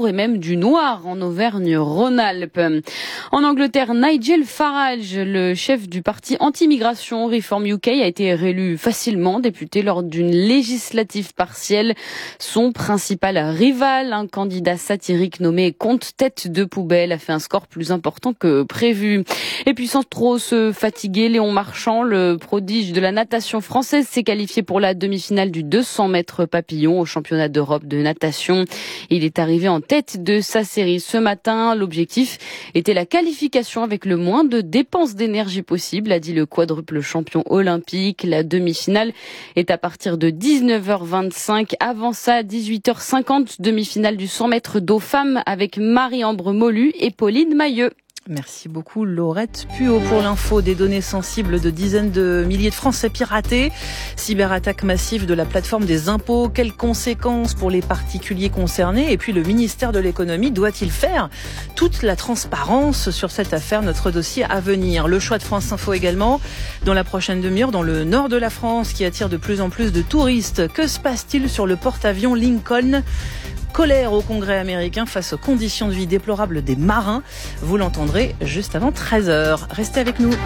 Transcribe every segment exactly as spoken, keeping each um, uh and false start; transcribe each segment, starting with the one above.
et même du noir en Auvergne-Rhône-Alpes. En Angleterre, Nigel Farage, le chef du parti anti-immigration Reform U K, a été réélu facilement député lors d'une législative partielle. Son principal rival, un candidat satirique nommé Comte Tête de Poubelle, a fait un score plus important que prévu. Et puis sans trop se fatiguer, Léon Marchand, le prodige de la natation française, s'est qualifié pour la demi-finale du deux cents mètres papillon au championnat d'Europe de natation. Il est arrivé en tête de sa série ce matin. L'objectif était la qualification avec le moins de dépenses d'énergie possible, a dit le quadruple champion olympique. La demi-finale est à partir de dix-neuf heures vingt-cinq. Avant ça, dix-huit heures cinquante, demi-finale du cent mètres d'eau femme avec Marie-Ambre Molu et Pauline Mailleux. Merci beaucoup Laurette Puot pour l'info. Des données sensibles de dizaines de milliers de Français piratés. Cyberattaque massive de la plateforme des impôts. Quelles conséquences pour les particuliers concernés? Et puis le ministère de l'économie doit-il faire toute la transparence sur cette affaire? Notre dossier à venir. Le choix de France Info également. Dans la prochaine demi-heure, dans le nord de la France qui attire de plus en plus de touristes. Que se passe-t-il sur le porte-avions Lincoln? Colère au Congrès américain face aux conditions de vie déplorables des marins. Vous l'entendrez juste avant treize heures. Restez avec nous.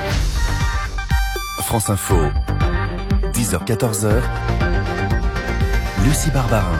France Info, dix heures quatorze heures. Lucie Barbarin.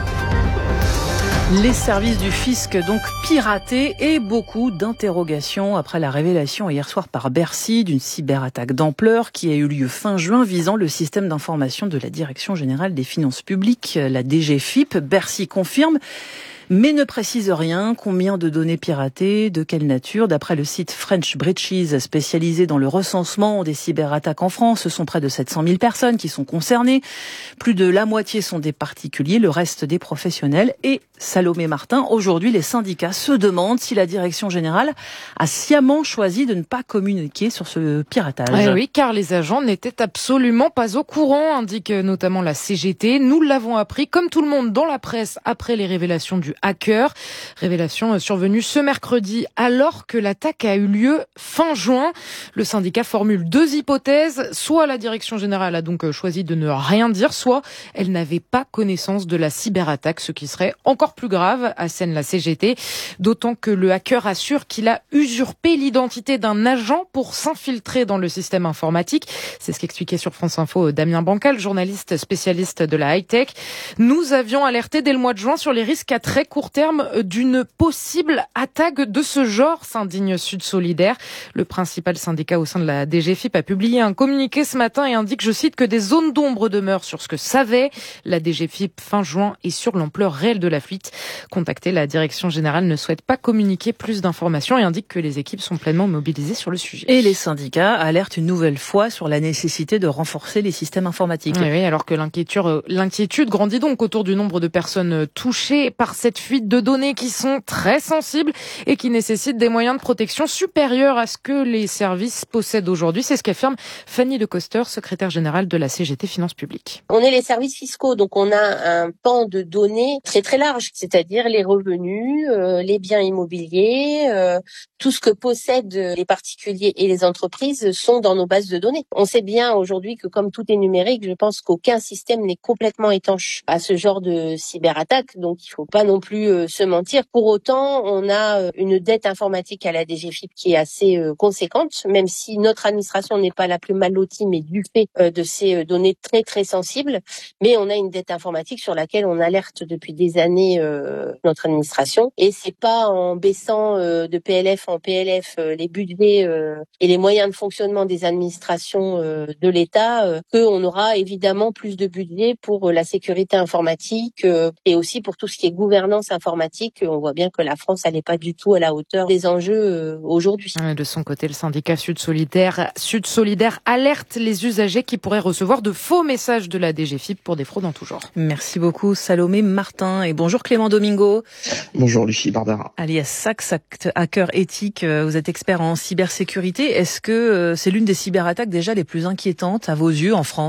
Les services du fisc donc piratés et beaucoup d'interrogations après la révélation hier soir par Bercy d'une cyberattaque d'ampleur qui a eu lieu fin juin visant le système d'information de la Direction générale des finances publiques, la D G F I P. Bercy confirme mais ne précise rien. Combien de données piratées? De quelle nature? D'après le site French Breaches, spécialisé dans le recensement des cyberattaques en France, ce sont près de sept cent mille personnes qui sont concernées. Plus de la moitié sont des particuliers, le reste des professionnels. Et Salomé Martin, aujourd'hui, les syndicats se demandent si la Direction générale a sciemment choisi de ne pas communiquer sur ce piratage. Eh oui, car les agents n'étaient absolument pas au courant, indique notamment la C G T. Nous l'avons appris, comme tout le monde, dans la presse, après les révélations du hacker. Révélation survenue ce mercredi alors que l'attaque a eu lieu fin juin. Le syndicat formule deux hypothèses. Soit la Direction générale a donc choisi de ne rien dire, soit elle n'avait pas connaissance de la cyberattaque, ce qui serait encore plus grave, assène la C G T. D'autant que le hacker assure qu'il a usurpé l'identité d'un agent pour s'infiltrer dans le système informatique. C'est ce qu'expliquait sur France Info Damien Bancal, journaliste spécialiste de la high-tech. Nous avions alerté dès le mois de juin sur les risques à très court terme d'une possible attaque de ce genre, s'indigne Sud Solidaire. Le principal syndicat au sein de la D G F I P a publié un communiqué ce matin et indique, je cite, que des zones d'ombre demeurent sur ce que savait la D G F I P fin juin et sur l'ampleur réelle de la fuite. Contactée, la direction générale ne souhaite pas communiquer plus d'informations et indique que les équipes sont pleinement mobilisées sur le sujet. Et les syndicats alertent une nouvelle fois sur la nécessité de renforcer les systèmes informatiques. Oui, oui, alors que l'inquiétude, l'inquiétude grandit donc autour du nombre de personnes touchées par cette fuite de données qui sont très sensibles et qui nécessitent des moyens de protection supérieurs à ce que les services possèdent aujourd'hui. C'est ce qu'affirme Fanny Lecoster, secrétaire générale de la C G T Finances Publiques. On est les services fiscaux, donc on a un pan de données très très large, c'est-à-dire les revenus, euh, les biens immobiliers, euh, tout ce que possèdent les particuliers et les entreprises sont dans nos bases de données. On sait bien aujourd'hui que comme tout est numérique, je pense qu'aucun système n'est complètement étanche à ce genre de cyberattaque, donc il faut pas non plus euh, se mentir. Pour autant, on a euh, une dette informatique à la D G F I P qui est assez euh, conséquente, même si notre administration n'est pas la plus mal lotie, mais du fait euh, de ces euh, données très très sensibles. Mais on a une dette informatique sur laquelle on alerte depuis des années euh, notre administration, et c'est pas en baissant euh, de P L F en P L F euh, les budgets euh, et les moyens de fonctionnement des administrations euh, de l'État euh, qu'on aura évidemment plus de budget pour euh, la sécurité informatique euh, et aussi pour tout ce qui est gouvernance informatique. On voit bien que la France elle n'est pas du tout à la hauteur des enjeux euh, aujourd'hui. De son côté, le syndicat Sud Solidaire, Sud Solidaire alerte les usagers qui pourraient recevoir de faux messages de la D G F I P pour des fraudes en tout genre. Merci beaucoup Salomé Martin et bonjour Clément Domingo. Bonjour Lucie Barbara. Alias Sax, hacker éthique, vous êtes expert en cybersécurité. Est-ce que c'est l'une des cyberattaques déjà les plus inquiétantes à vos yeux en France ?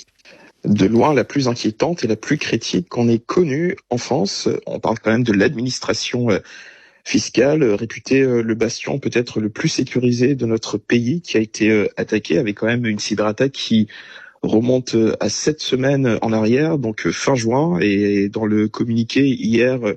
De loin, la plus inquiétante et la plus critique qu'on ait connue en France. On parle quand même de l'administration fiscale, réputée le bastion peut-être le plus sécurisé de notre pays, qui a été attaqué avec quand même une cyberattaque qui remonte à sept semaines en arrière, donc fin juin. Et dans le communiqué hier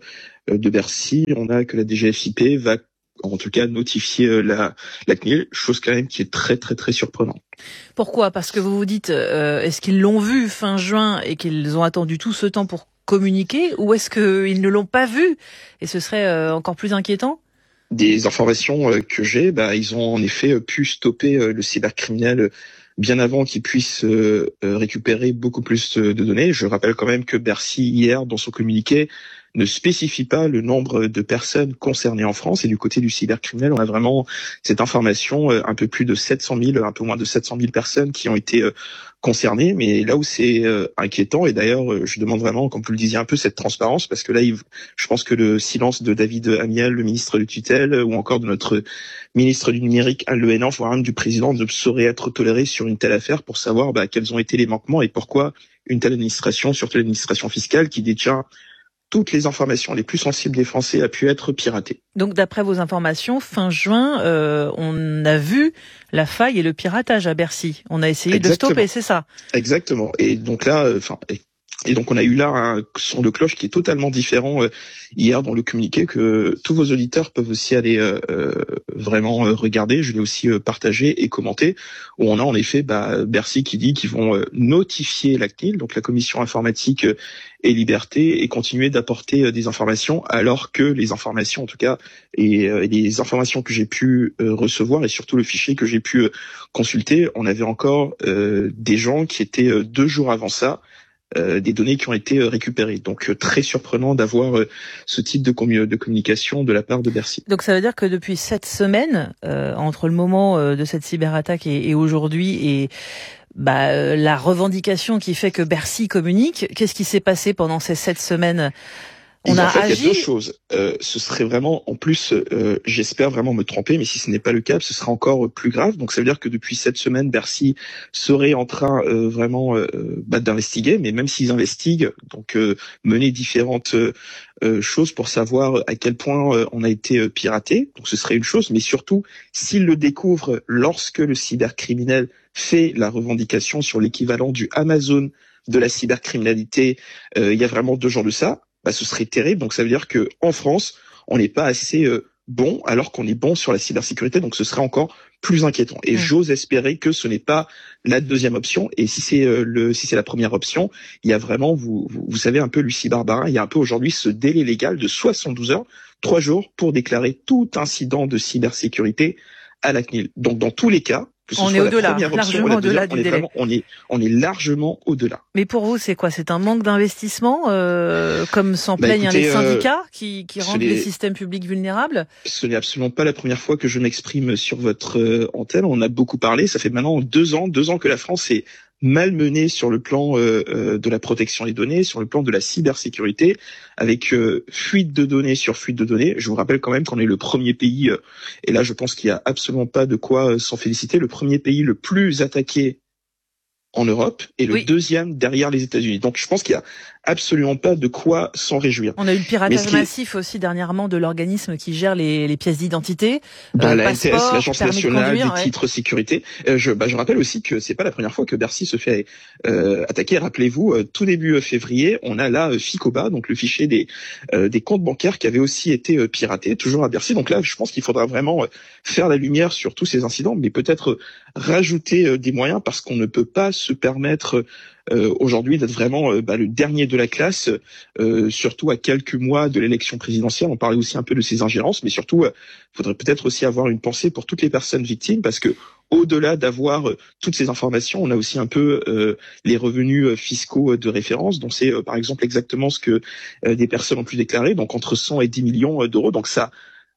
de Bercy, on a que la D G F I P va en tout cas notifier la, la C N I L, chose quand même qui est très très très surprenante. Pourquoi ? Parce que vous vous dites, euh, est-ce qu'ils l'ont vu fin juin et qu'ils ont attendu tout ce temps pour communiquer, ou est-ce qu'ils ne l'ont pas vu et ce serait euh, encore plus inquiétant ? Des informations euh, que j'ai, bah, ils ont en effet pu stopper euh, le cybercriminel bien avant qu'il puisse euh, récupérer beaucoup plus de données. Je rappelle quand même que Bercy, hier, dans son communiqué, ne spécifie pas le nombre de personnes concernées en France. Et du côté du cybercriminel, on a vraiment cette information, un peu plus de sept cent mille, un peu moins de sept cent mille personnes qui ont été concernées. Mais là où c'est inquiétant, et d'ailleurs, je demande vraiment, comme vous le disiez un peu, cette transparence, parce que là, je pense que le silence de David Amiel, le ministre de tutelle, ou encore de notre ministre du numérique, Anne Le Hénaff, voire même du président, ne saurait être toléré sur une telle affaire pour savoir bah, quels ont été les manquements et pourquoi une telle administration, surtout l'administration fiscale, qui détient toutes les informations les plus sensibles des Français, a pu être piratée. Donc d'après vos informations, fin juin, euh, on a vu la faille et le piratage à Bercy. On a essayé Exactement. de stopper, c'est ça ? Exactement. Et donc là, enfin... Euh, Et donc on a eu là un son de cloche qui est totalement différent euh, hier dans le communiqué que tous vos auditeurs peuvent aussi aller euh, vraiment euh, regarder. Je l'ai aussi euh, partagé et commenté, où on a en effet bah, Bercy qui dit qu'ils vont euh, notifier la C N I L, donc la Commission informatique euh, et liberté, et continuer d'apporter euh, des informations, alors que les informations en tout cas et euh, les informations que j'ai pu euh, recevoir et surtout le fichier que j'ai pu euh, consulter, on avait encore euh, des gens qui étaient euh, deux jours avant ça. Euh, des données qui ont été euh, récupérées. Donc euh, très surprenant d'avoir euh, ce type de, commu- de communication de la part de Bercy. Donc ça veut dire que depuis sept semaines, euh, entre le moment euh, de cette cyberattaque et, et aujourd'hui, et bah, euh, la revendication qui fait que Bercy communique, qu'est-ce qui s'est passé pendant ces sept semaines ? On et a en fait, agi. il y a deux choses. Euh, ce serait vraiment, en plus, euh, j'espère vraiment me tromper, mais si ce n'est pas le cas, ce sera encore plus grave. Donc ça veut dire que depuis cette semaine, Bercy serait en train euh, vraiment euh, bah, d'investiguer, mais même s'ils investiguent, donc euh, mener différentes euh, choses pour savoir à quel point euh, on a été euh, piraté. Donc ce serait une chose, mais surtout, s'ils le découvrent lorsque le cybercriminel fait la revendication sur l'équivalent du Amazon de la cybercriminalité, euh, il y a vraiment deux jours de ça. Bah, ce serait terrible. Donc ça veut dire que en France, on n'est pas assez euh, bon, alors qu'on est bon sur la cybersécurité. Donc ce serait encore plus inquiétant. Et mmh. j'ose espérer que ce n'est pas la deuxième option. Et si c'est euh, le, si c'est la première option, il y a vraiment, vous, vous, vous savez un peu, Lucie Barbarin, il y a un peu aujourd'hui ce délai légal de soixante-douze heures, trois jours, pour déclarer tout incident de cybersécurité à la C N I L. Donc dans tous les cas, que ce on soit est la au-delà, première option largement ou la deuxième, au-delà du on est délai. Vraiment, on est, on est largement au-delà. Mais pour vous, c'est quoi ? C'est un manque d'investissement, euh, comme s'en bah, plaignent écoutez, les syndicats euh, qui, qui rendent les systèmes publics vulnérables ? Ce n'est absolument pas la première fois que je m'exprime sur votre euh, antenne. On en a beaucoup parlé. Ça fait maintenant deux ans, deux ans que la France est malmenée sur le plan euh, euh, de la protection des données, sur le plan de la cybersécurité, avec euh, fuite de données sur fuite de données. Je vous rappelle quand même qu'on est le premier pays, euh, et là je pense qu'il n'y a absolument pas de quoi euh, s'en féliciter, le premier pays le plus attaqué en Europe et le oui. deuxième derrière les États-Unis. Donc je pense qu'il y a absolument pas de quoi s'en réjouir. On a eu le piratage massif est... aussi dernièrement de l'organisme qui gère les, les pièces d'identité. Bah, euh, la N T S, l'Agence nationale des ouais. titres sécurité. Euh, je, bah, je rappelle aussi que c'est pas la première fois que Bercy se fait euh, attaquer. Rappelez-vous, euh, tout début février, on a là euh, FICOBA, donc le fichier des euh, des comptes bancaires qui avait aussi été euh, piraté, toujours à Bercy. Donc là, je pense qu'il faudra vraiment euh, faire la lumière sur tous ces incidents, mais peut-être euh, rajouter euh, des moyens, parce qu'on ne peut pas se permettre Euh, aujourd'hui d'être vraiment euh, bah, le dernier de la classe, euh, surtout à quelques mois de l'élection présidentielle. On parlait aussi un peu de ces ingérences, mais surtout, il euh, faudrait peut-être aussi avoir une pensée pour toutes les personnes victimes, parce que au-delà d'avoir euh, toutes ces informations, on a aussi un peu euh, les revenus euh, fiscaux de référence, dont c'est euh, par exemple exactement ce que euh, des personnes ont pu déclarer, donc entre cent et dix millions d'euros. Donc ça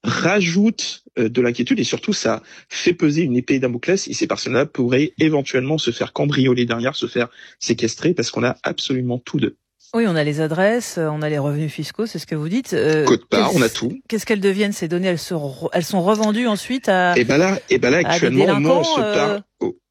rajoute euh, de l'inquiétude, et surtout ça fait peser une épée Damoclès, et ces personnes-là pourraient éventuellement se faire cambrioler derrière, se faire séquestrer, parce qu'on a absolument tout d'eux. Oui, on a les adresses, on a les revenus fiscaux, c'est ce que vous dites. Euh, Code part, on a tout. Qu'est-ce qu'elles deviennent ces données ? Elles sont, elles sont revendues ensuite à. Et ben là, et ben là actuellement, moi, on se parle. Euh...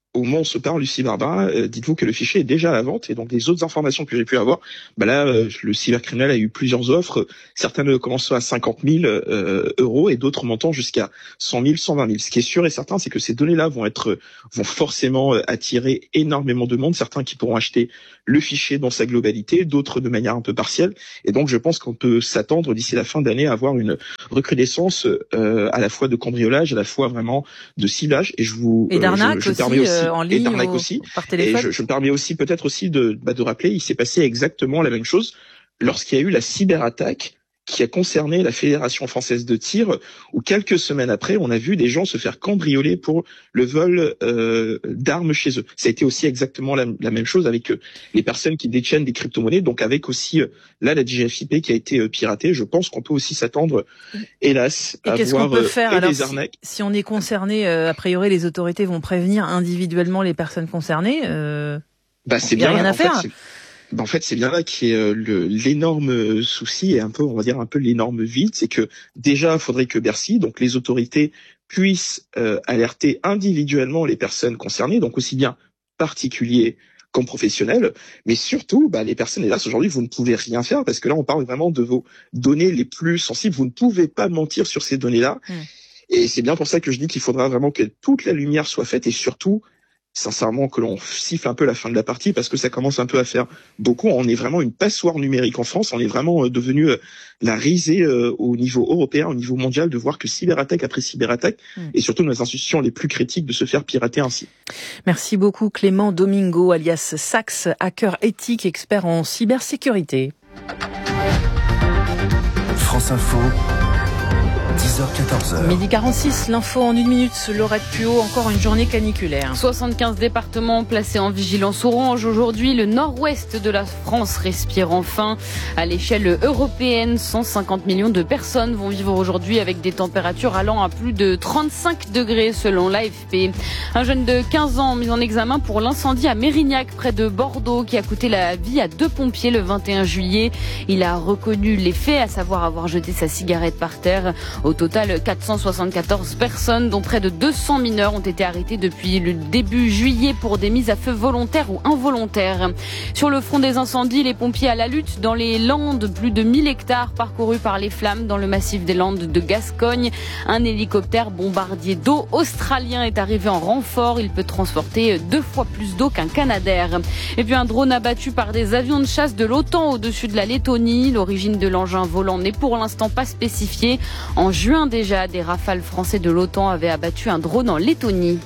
au moment où on se parle, Lucie Barbarin, euh, dites-vous que le fichier est déjà à la vente, et donc les autres informations que j'ai pu avoir, bah là, euh, le cybercriminel a eu plusieurs offres, certaines commencent à cinquante mille euh, euros et d'autres montant jusqu'à cent mille, cent vingt mille. Ce qui est sûr et certain, c'est que ces données-là vont être, vont forcément euh, attirer énormément de monde, certains qui pourront acheter le fichier dans sa globalité, d'autres de manière un peu partielle, et donc je pense qu'on peut s'attendre d'ici la fin d'année à avoir une recrudescence euh, à la fois de cambriolage, à la fois vraiment de ciblage, et je vous et d'arnaque euh, je, je aussi, permets aussi euh, en ligne et d'arnaque ou aussi par téléphone. Et je, je me permets aussi peut-être aussi de bah, de rappeler, il s'est passé exactement la même chose lorsqu'il y a eu la cyberattaque qui a concerné la Fédération française de tir, où quelques semaines après, on a vu des gens se faire cambrioler pour le vol euh, d'armes chez eux. Ça a été aussi exactement la, la même chose avec euh, les personnes qui détiennent des crypto-monnaies, donc avec aussi, euh, là, la D G F I P qui a été euh, piratée. Je pense qu'on peut aussi s'attendre, hélas, et à qu'est-ce voir qu'on peut faire euh, alors, des arnaques. Si, si on est concerné, euh, a priori, les autorités vont prévenir individuellement les personnes concernées. Euh, bah, c'est il n'y a bien rien là, à faire. Fait, Ben en fait, c'est bien là qui est euh, le, l'énorme souci et un peu, on va dire un peu l'énorme vide, c'est que déjà, il faudrait que Bercy, donc les autorités, puissent euh, alerter individuellement les personnes concernées, donc aussi bien particuliers comme professionnels, mais surtout, bah, les personnes, hélas, aujourd'hui, vous ne pouvez rien faire parce que là, on parle vraiment de vos données les plus sensibles. Vous ne pouvez pas mentir sur ces données-là. Mmh. Et c'est bien pour ça que je dis qu'il faudra vraiment que toute la lumière soit faite et surtout, sincèrement, que l'on siffle un peu la fin de la partie parce que ça commence un peu à faire beaucoup. On est vraiment une passoire numérique en France. On est vraiment euh, devenu euh, la risée euh, au niveau européen, au niveau mondial, de voir que cyberattaque après cyberattaque mmh. et surtout nos institutions les plus critiques de se faire pirater ainsi. Merci beaucoup Clément Domingo, alias Sax, hacker éthique, expert en cybersécurité. France Info. dix heures quatorze heures. Midi quarante-six, l'info en une minute. Laurette Puot, encore une journée caniculaire. soixante-quinze départements placés en vigilance orange. Aujourd'hui, le nord-ouest de la France respire enfin. À l'échelle européenne, cent cinquante millions de personnes vont vivre aujourd'hui avec des températures allant à plus de trente-cinq degrés selon l'A F P. Un jeune de quinze ans mis en examen pour l'incendie à Mérignac, près de Bordeaux, qui a coûté la vie à deux pompiers le vingt et un juillet. Il a reconnu les faits, à savoir avoir jeté sa cigarette par terre. Au total, quatre cent soixante-quatorze personnes, dont près de deux cents mineurs, ont été arrêtées depuis le début juillet pour des mises à feu volontaires ou involontaires. Sur le front des incendies, les pompiers à la lutte dans les Landes, plus de mille hectares parcourus par les flammes dans le massif des Landes de Gascogne. Un hélicoptère bombardier d'eau australien est arrivé en renfort. Il peut transporter deux fois plus d'eau qu'un Canadair. Et puis un drone abattu par des avions de chasse de l'OTAN au-dessus de la Lettonie. L'origine de l'engin volant n'est pour l'instant pas spécifiée. En juin déjà, des rafales français de l'OTAN avaient abattu un drone en Lettonie.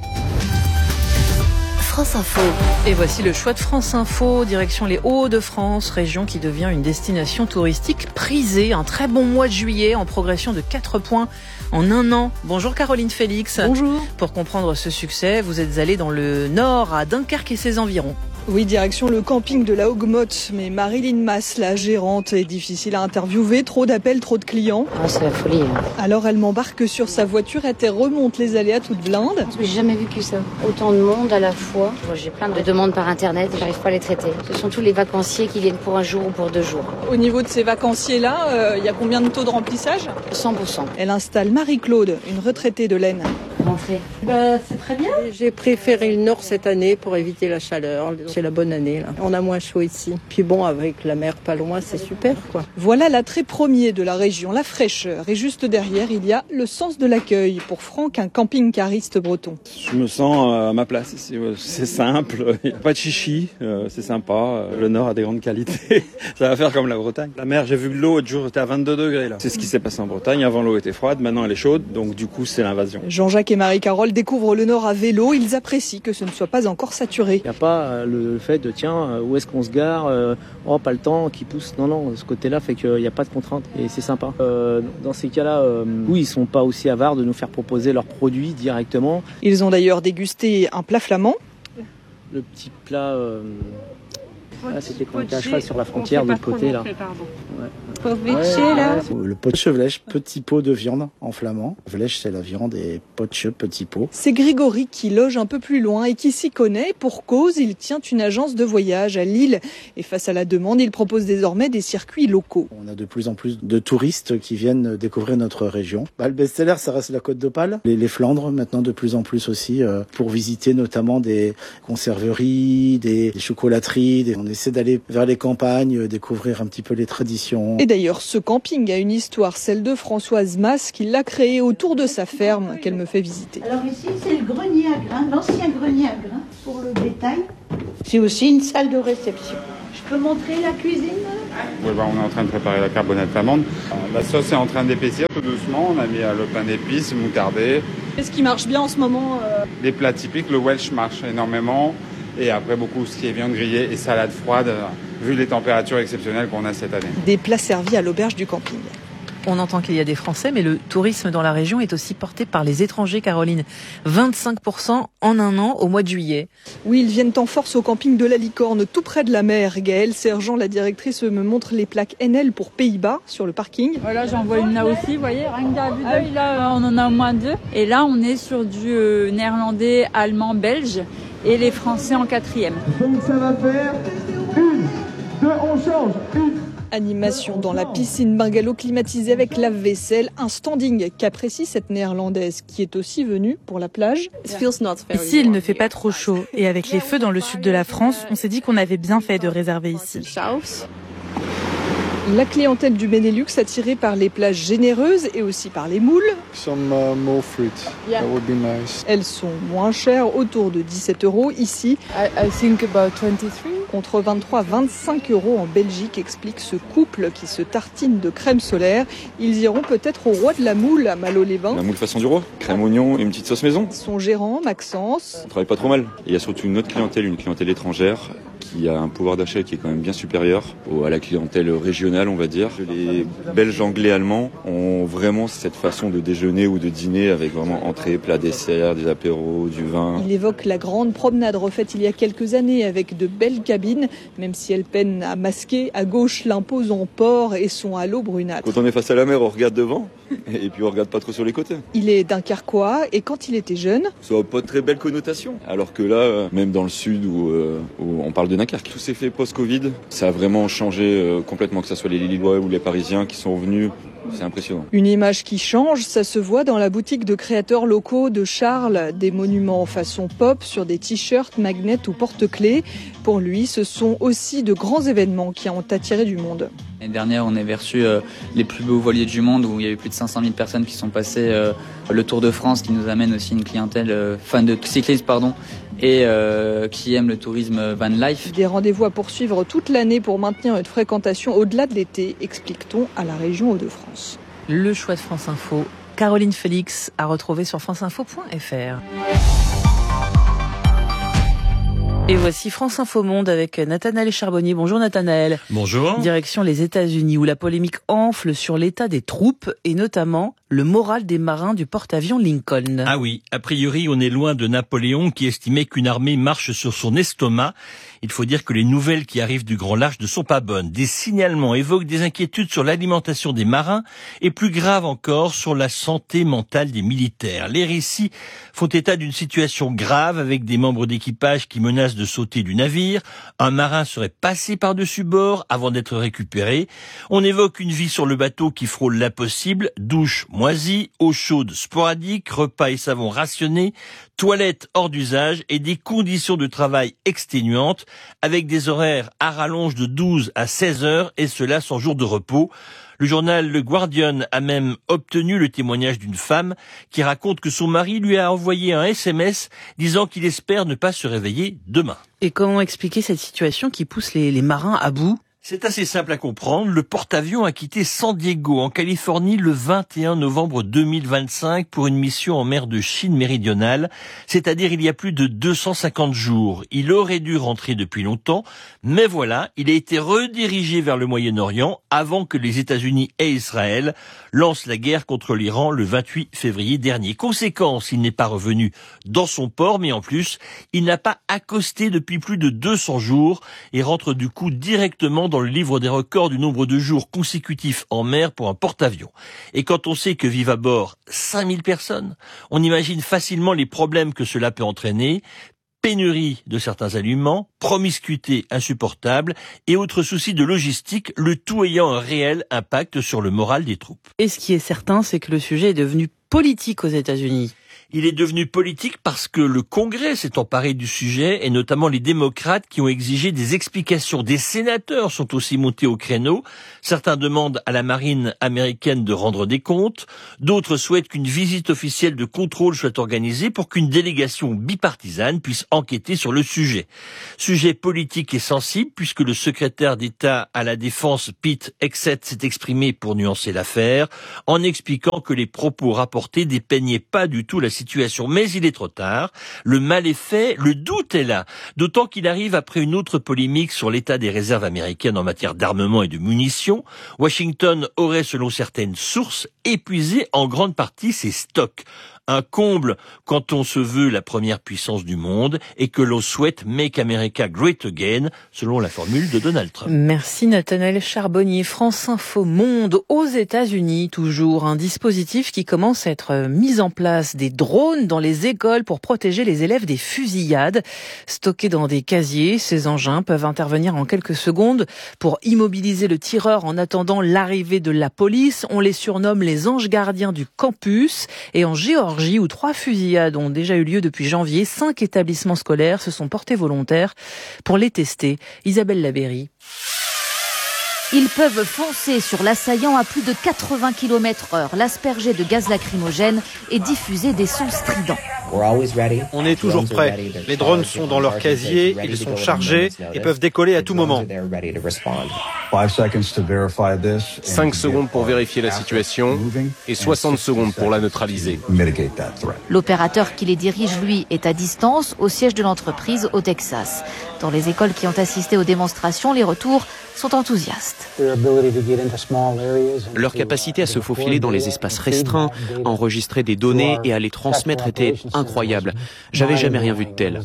France Info. Et voici le choix de France Info, direction les Hauts-de-France, région qui devient une destination touristique prisée. Un très bon mois de juillet en progression de quatre points en un an. Bonjour Caroline Félix. Bonjour. Pour comprendre ce succès, vous êtes allée dans le nord, à Dunkerque et ses environs. Oui, direction le camping de la Hogmotte, mais Marilyn Mass, la gérante, est difficile à interviewer. Trop d'appels, trop de clients. Ah, c'est la folie. Hein. Alors elle m'embarque sur sa voiture et remonte les allées à toute blinde. J'ai jamais vu que ça. Autant de monde à la fois. J'ai plein de demandes par internet et j'arrive pas à les traiter. Ce sont tous les vacanciers qui viennent pour un jour ou pour deux jours. Au niveau de ces vacanciers-là, il euh, y a combien de taux de remplissage ? cent pour cent. Elle installe Marie-Claude, une retraitée de l'Aisne. Bah, c'est très bien. J'ai préféré le nord cette année pour éviter la chaleur. C'est la bonne année là. On a moins chaud ici. Puis bon, avec la mer pas loin, c'est super quoi. Voilà l'attrait premier de la région, la fraîcheur. Et juste derrière, il y a le sens de l'accueil. Pour Franck, un camping-cariste breton. Je me sens à ma place ici. C'est simple, il n'y a pas de chichi, c'est sympa. Le nord a des grandes qualités. Ça va faire comme la Bretagne. La mer, j'ai vu l'eau l'autre jour, était à vingt-deux degrés là. C'est ce qui s'est passé en Bretagne. Avant, l'eau était froide, maintenant elle est chaude. Donc du coup, c'est l'invasion. Jean-Jacques et Marie-Carole découvrent le nord à vélo. Ils apprécient que ce ne soit pas encore saturé. Il n'y a pas le fait de tiens, où est-ce qu'on se gare, oh pas le temps qui pousse. Non, non, ce côté-là fait qu'il n'y a pas de contrainte et c'est sympa. Euh, dans ces cas-là, euh, oui, ils sont pas aussi avares de nous faire proposer leurs produits directement. Ils ont d'ailleurs dégusté un plat flamand. Le petit plat, euh, ah, c'était quand on était à cheval sur la frontière de l'autre côté là. Ouais. Poviche, là. Le potsche vlech, petit pot de viande en flamand. Vlech, c'est la viande et potsche, petit pot. C'est Grégory qui loge un peu plus loin et qui s'y connaît. Pour cause, il tient une agence de voyage à Lille. Et face à la demande, il propose désormais des circuits locaux. On a de plus en plus de touristes qui viennent découvrir notre région. Bah, le best-seller, ça reste la Côte d'Opale. Les, les Flandres, maintenant de plus en plus aussi, euh, pour visiter notamment des conserveries, des, des chocolateries. Des... On essaie d'aller vers les campagnes, euh, découvrir un petit peu les traditions. Et d'ailleurs, ce camping a une histoire, celle de Françoise Mas, qui l'a créé autour de sa ferme, qu'elle me fait visiter. Alors ici, c'est le grenier à grains, l'ancien grenier à grains pour le bétail. J'ai aussi une salle de réception. Je peux montrer la cuisine ? Ouais, bah, on est en train de préparer la carbonate flamande. La sauce est en train d'épaissir tout doucement. On a mis le pain d'épices, moutardé. Qu'est-ce qui marche bien en ce moment euh... Les plats typiques, le Welsh marche énormément. Et après, beaucoup ce qui est viande grillée et salade froide, vu les températures exceptionnelles qu'on a cette année. Des plats servis à l'auberge du camping. On entend qu'il y a des Français, mais le tourisme dans la région est aussi porté par les étrangers, Caroline. vingt-cinq pour cent en un an au mois de juillet. Oui, ils viennent en force au camping de la Licorne, tout près de la mer. Gaëlle Sergent, la directrice, me montre les plaques N L pour Pays-Bas sur le parking. Voilà, j'en vois une là aussi, vous voyez, rien que d'un vue d'œil, là, on en a au moins deux. Et là, on est sur du euh, néerlandais, allemand, belge et les Français en quatrième. Donc ça va faire une, deux, on change, une. Animation dans la piscine bungalow climatisée avec lave-vaisselle, un standing qu'apprécie cette néerlandaise qui est aussi venue pour la plage. Ici, il ne fait pas trop chaud et avec les feux dans le sud de la France, on s'est dit qu'on avait bien fait de réserver ici. La clientèle du Benelux attirée par les plages généreuses et aussi par les moules. Some uh, more fruit. That would be nice. Elles sont moins chères, autour de dix-sept euros ici. I, I think about twenty-three. Contre vingt-trois à vingt-cinq euros en Belgique, explique ce couple qui se tartine de crème solaire. Ils iront peut-être au roi de la moule à Malo-les-Bains. La moule façon du roi, crème oignon et une petite sauce maison. Son gérant, Maxence. On travaille pas trop mal. Et il y a surtout une autre clientèle, une clientèle étrangère qui a un pouvoir d'achat qui est quand même bien supérieur à la clientèle régionale, on va dire. Les Belges, Anglais, Allemands ont vraiment cette façon de déjeuner ou de dîner avec vraiment entrée, plat, dessert, des apéros, du vin. Il évoque la grande promenade refaite il y a quelques années avec de belles cabines, même si elles peinent à masquer à gauche l'imposant port et son halo brunâtre. Quand on est face à la mer, on regarde devant et puis on regarde pas trop sur les côtés. Il est dunkerquois et quand il était jeune... Ça n'a pas de très belle connotation. Alors que là, même dans le sud où, euh, où on parle de Dunkerque, tout s'est fait post-Covid. Ça a vraiment changé euh, complètement, que ce soit les Lillois ou les Parisiens qui sont venus. C'est impressionnant. Une image qui change, ça se voit dans la boutique de créateurs locaux de Charles. Des monuments façon pop sur des t-shirts, magnets ou porte-clés. Pour lui, ce sont aussi de grands événements qui ont attiré du monde. L'année dernière, on avait reçu euh, les plus beaux voiliers du monde où il y a eu plus de cinq cent mille personnes qui sont passées. Euh, le Tour de France qui nous amène aussi une clientèle euh, fan de cyclisme, pardon, et euh, qui aime le tourisme van life. Des rendez-vous à poursuivre toute l'année pour maintenir une fréquentation au-delà de l'été, explique-t-on à la région Hauts-de-France. Le choix de France Info, Caroline Félix, à retrouver sur franceinfo point f r. Et voici France Info Monde avec Nathanaël Charbonnier. Bonjour Nathanaël. Bonjour. Direction les États-Unis où la polémique enfle sur l'état des troupes et notamment le moral des marins du porte-avions Lincoln. Ah oui, a priori on est loin de Napoléon qui estimait qu'une armée marche sur son estomac. Il faut dire que les nouvelles qui arrivent du grand large ne sont pas bonnes. Des signalements évoquent des inquiétudes sur l'alimentation des marins et plus grave encore sur la santé mentale des militaires. Les récits font état d'une situation grave avec des membres d'équipage qui menacent de sauter du navire. Un marin serait passé par-dessus bord avant d'être récupéré. On évoque une vie sur le bateau qui frôle l'impossible, douche moisie, eau chaude sporadique, repas et savons rationnés, toilettes hors d'usage et des conditions de travail exténuantes avec des horaires à rallonge de douze à seize heures et cela sans jour de repos. Le journal Le Guardian a même obtenu le témoignage d'une femme qui raconte que son mari lui a envoyé un S M S disant qu'il espère ne pas se réveiller demain. Et comment expliquer cette situation qui pousse les, les marins à bout ? C'est assez simple à comprendre. Le porte-avions a quitté San Diego, en Californie, le vingt et un novembre deux mille vingt-cinq pour une mission en mer de Chine méridionale, c'est-à-dire il y a plus de deux cent cinquante jours. Il aurait dû rentrer depuis longtemps, mais voilà, il a été redirigé vers le Moyen-Orient avant que les États-Unis et Israël lancent la guerre contre l'Iran le vingt-huit février dernier. Conséquence, il n'est pas revenu dans son port, mais en plus, il n'a pas accosté depuis plus de deux cents jours et rentre du coup directement dans le livre des records du nombre de jours consécutifs en mer pour un porte-avions. Et quand on sait que vivent à bord cinq mille personnes, on imagine facilement les problèmes que cela peut entraîner. Pénurie de certains aliments, promiscuité insupportable et autres soucis de logistique, le tout ayant un réel impact sur le moral des troupes. Et ce qui est certain, c'est que le sujet est devenu politique aux États-Unis. Il est devenu politique parce que le Congrès s'est emparé du sujet et notamment les démocrates qui ont exigé des explications. Des sénateurs sont aussi montés au créneau. Certains demandent à la marine américaine de rendre des comptes. D'autres souhaitent qu'une visite officielle de contrôle soit organisée pour qu'une délégation bipartisane puisse enquêter sur le sujet. Sujet politique et sensible puisque le secrétaire d'État à la Défense, Pete Hegseth, s'est exprimé pour nuancer l'affaire en expliquant que les propos rapportés dépeignaient pas du tout la situation. Situation. Mais il est trop tard, le mal est fait, le doute est là, d'autant qu'il arrive après une autre polémique sur l'état des réserves américaines en matière d'armement et de munitions. Washington aurait, selon certaines sources, épuisé en grande partie ses stocks. Un comble quand on se veut la première puissance du monde et que l'on souhaite Make America Great Again, selon la formule de Donald Trump. Merci Nathanaël Charbonnier. France Info Monde, aux États-Unis, toujours un dispositif qui commence à être mis en place, des drones dans les écoles pour protéger les élèves des fusillades. Stockés dans des casiers, ces engins peuvent intervenir en quelques secondes pour immobiliser le tireur en attendant l'arrivée de la police. On les surnomme les anges gardiens du campus. Et en Géorgie, où trois fusillades ont déjà eu lieu depuis janvier, cinq établissements scolaires se sont portés volontaires pour les tester. Isabelle Labéry. Ils peuvent foncer sur l'assaillant à plus de quatre-vingts kilomètres heure, l'asperger de gaz lacrymogène et diffuser des sons stridents. On est toujours prêts. Les drones sont dans leur casier, ils sont chargés et peuvent décoller à tout moment. cinq secondes pour vérifier la situation et soixante secondes pour la neutraliser. L'opérateur qui les dirige, lui, est à distance au siège de l'entreprise au Texas. Dans les écoles qui ont assisté aux démonstrations, les retours sont enthousiastes. Leur capacité à se faufiler dans les espaces restreints, à enregistrer des données et à les transmettre était incroyable. J'avais jamais rien vu de tel.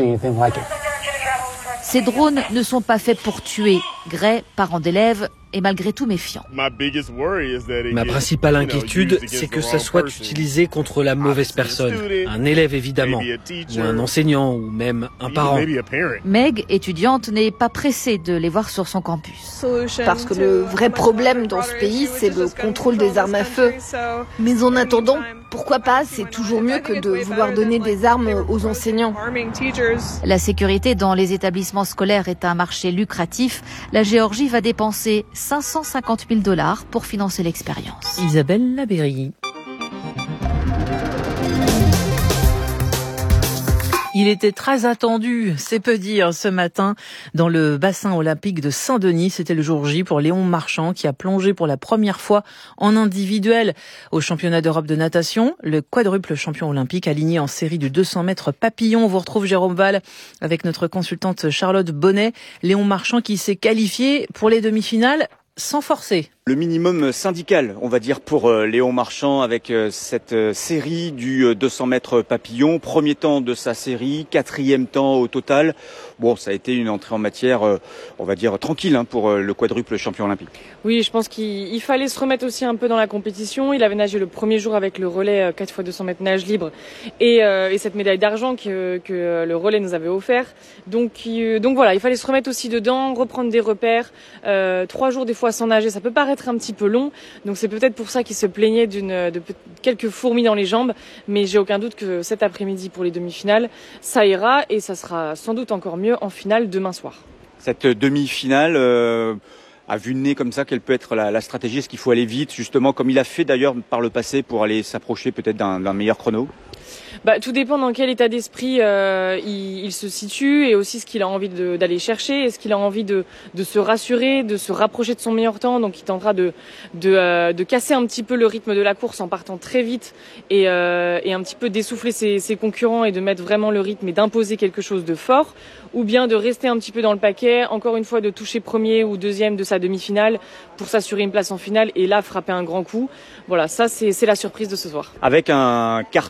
Ces drones ne sont pas faits pour tuer. Gray, parent d'élèves, est malgré tout méfiant. Ma principale inquiétude, c'est que ça soit utilisé contre la mauvaise personne. Un élève évidemment, ou un enseignant, ou même un parent. Meg, étudiante, n'est pas pressée de les voir sur son campus. Parce que le vrai problème dans ce pays, c'est le contrôle des armes à feu. Mais en attendant, pourquoi pas, c'est toujours mieux que de vouloir donner des armes aux enseignants. La sécurité dans les établissements scolaires est un marché lucratif. La Géorgie va dépenser cinq cent cinquante mille dollars pour financer l'expérience. Isabelle Labéry. Il était très attendu, c'est peu dire, ce matin dans le bassin olympique de Saint-Denis. C'était le jour J pour Léon Marchand qui a plongé pour la première fois en individuel au championnat d'Europe de natation. Le quadruple champion olympique aligné en série du deux cents mètres papillon. On vous retrouve Jérôme Val avec notre consultante Charlotte Bonnet. Léon Marchand qui s'est qualifié pour les demi-finales sans forcer. Le minimum syndical, on va dire, pour euh, Léon Marchand avec euh, cette euh, série du euh, deux cents mètres papillon. Premier temps de sa série, quatrième temps au total. Bon, ça a été une entrée en matière, euh, on va dire, tranquille hein, pour euh, le quadruple champion olympique. Oui, je pense qu'il fallait se remettre aussi un peu dans la compétition. Il avait nagé le premier jour avec le relais euh, quatre fois deux cents mètres nage libre et, euh, et cette médaille d'argent que, que euh, le relais nous avait offert. Donc, euh, donc voilà, il fallait se remettre aussi dedans, reprendre des repères. Euh, trois jours des fois sans nager, ça peut paraître un petit peu long, donc c'est peut-être pour ça qu'il se plaignait d'une, de quelques fourmis dans les jambes, mais j'ai aucun doute que cet après-midi pour les demi-finales, ça ira et ça sera sans doute encore mieux en finale demain soir. Cette demi-finale, euh, à vue de nez comme ça, quelle peut être la, la stratégie? Est-ce qu'il faut aller vite, justement, comme il a fait d'ailleurs par le passé pour aller s'approcher peut-être d'un, d'un meilleur chrono? Bah, tout dépend dans quel état d'esprit euh, il, il se situe et aussi ce qu'il a envie de, d'aller chercher. Est-ce qu'il a envie de, de se rassurer, de se rapprocher de son meilleur temps? Donc il tentera de, de, euh, de casser un petit peu le rythme de la course en partant très vite et, euh, et un petit peu d'essouffler ses, ses concurrents et de mettre vraiment le rythme et d'imposer quelque chose de fort. Ou bien de rester un petit peu dans le paquet, encore une fois de toucher premier ou deuxième de sa demi-finale pour s'assurer une place en finale et là frapper un grand coup. Voilà, ça c'est, c'est la surprise de ce soir. Avec un carton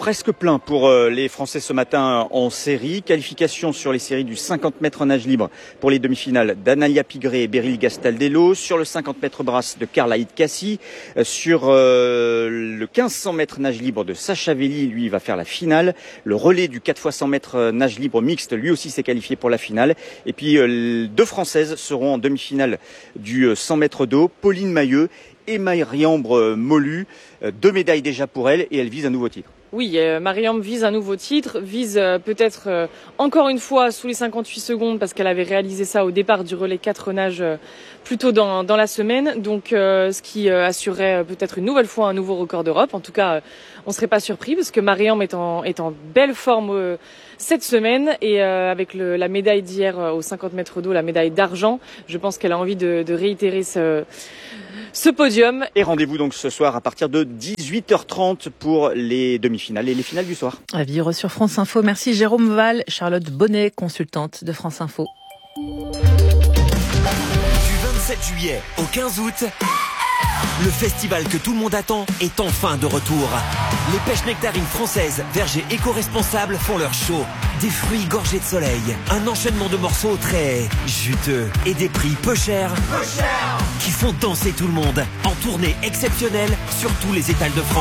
presque plein pour les Français ce matin en série. Qualification sur les séries du cinquante mètres nage libre pour les demi-finales d'Analia Pigré et Beryl Gastaldello, sur le cinquante mètres brasse de Carla Hitkassi, sur euh, le quinze cents mètres nage libre de Sacha Velli, lui il va faire la finale. Le relais du quatre fois cent mètres nage libre mixte, lui aussi s'est qualifié pour la finale. Et puis euh, deux Françaises seront en demi-finale du cent mètres d'eau, Pauline Mailleux et Marie-Ambre Molu. Deux médailles déjà pour elle et elle vise un nouveau titre. Oui, euh, Marie-Ambre vise un nouveau titre, vise euh, peut-être euh, encore une fois sous les cinquante-huit secondes parce qu'elle avait réalisé ça au départ du relais quatre nages euh, plus tôt dans, dans la semaine. Donc euh, ce qui euh, assurerait euh, peut-être une nouvelle fois un nouveau record d'Europe. En tout cas, euh, on ne serait pas surpris parce que Marie-Ambre est en, est en belle forme euh, cette semaine et euh, avec le, la médaille d'hier euh, aux cinquante mètres d'eau, la médaille d'argent, je pense qu'elle a envie de, de réitérer ce, ce podium. Et rendez-vous donc ce soir à partir de dix-huit heures trente pour les demi-finales et les finales du soir. À vivre sur France Info. Merci Jérôme Val, Charlotte Bonnet, consultante de France Info. Du vingt-sept juillet au quinze août, le festival que tout le monde attend est enfin de retour. Les pêches nectarines françaises, vergers éco-responsables font leur show. Des fruits gorgés de soleil, un enchaînement de morceaux très juteux et des prix peu chers, peu chers qui font danser tout le monde en tournée exceptionnelle sur tous les étals de France.